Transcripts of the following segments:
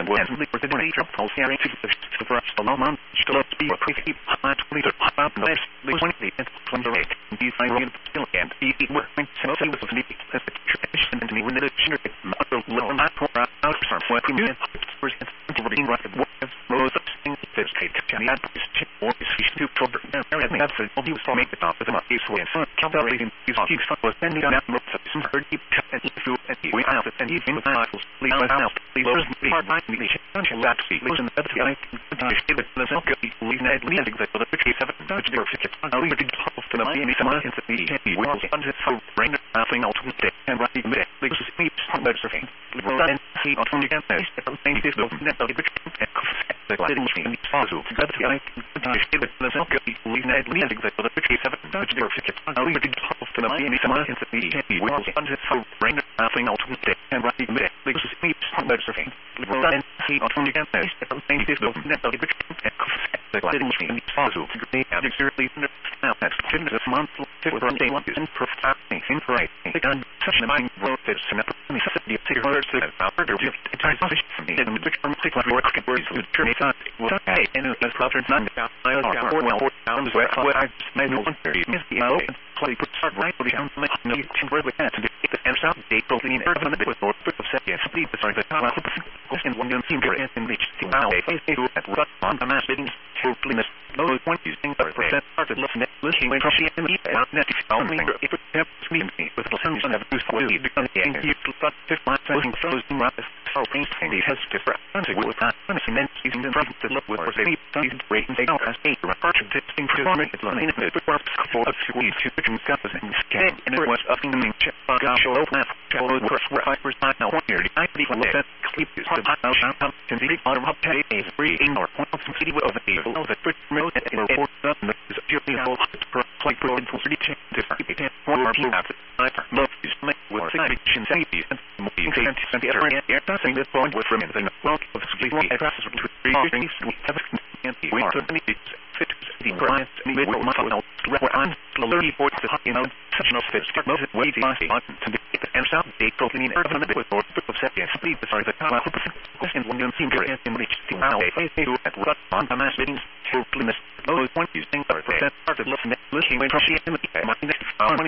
Westly for the nature of Pulse Area to for us alone on still speak or creepy hot leader pop less when the plunderate these I will still and be working so was of the tradition and me when the sugar mother little not pour out some what we mean for being right was most of things this cake and that is or is to cover everything that's all he was to make the top of the case when calculating these was sending out most of some heard deep and if you and we have and even with Michael's leave out please hard by me attention that see listen that I can give it the self good leave net leading the other 57 Dutch there fix it I'll leave it to the money some in the we will under so bring nothing out with it and right me this is me better surfing and see on the again there thing this will net the the lighting machine puzzle that I can give it the self good leave net leading the other 57 Dutch there fix it I'll leave it to the money some in the we will under so bring nothing out with it and right me this is me better surfing and see on the again there thing this will net the lighting machine puzzle to be absolutely now that's a month for day one is perfectly incorrect again such a mind wrote this Mississippi cigarettes about the transition from the particular work words to turn it on was okay and it was rather none I well sounds where I made no wonder is the out play put start right down my no temporarily had to get the and sound date building in urban a bit with more of yes please sorry the question one young team here and reach the now at rut on the mass meetings to please those points using the percent part of looking when she and me net only if it helps me with the sons of who's for you because the end you thought 5 months looking frozen right so things he has to with that and using the front to look with for the rate and they don't as a report to thing for it in the for a few weeks to put and scan and it was up in the check gosh all that followed where I was not now here I believe that sleep is hard to can be on a pay is free in or point of city of the first remote at the airport is purely all like pro into 30 different one or two after I love is make with significant safety and moving and the air passing this point with from the well of sleep across to 3 things we have and we are to be fit the price mid muscle where I'm slowly for the you know such no fit most way to be and sound they totally in urban a bit with of second speed sorry the question when you seem to reach the now at rut on the mass meetings to please those points using the part of looking when she in my next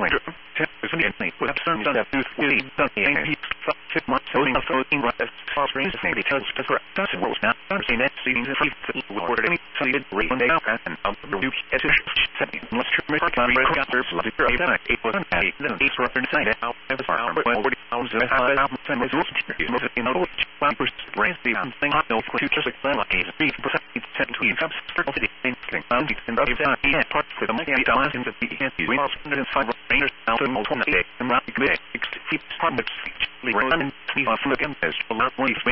with some done that we done the 5 months so in right as far as maybe tells us for us rules now saying that seeing the word any solid rate when they out and do as setting let's try to got their it was a then it's referred to say that out of the farm but 40,000 time was you know raise the thing I know for just like 3% set to have start the thing and part for the money dollars in the we are 105 rangers out of multiple day and round the 60 feet from the run and see off look at this a lot more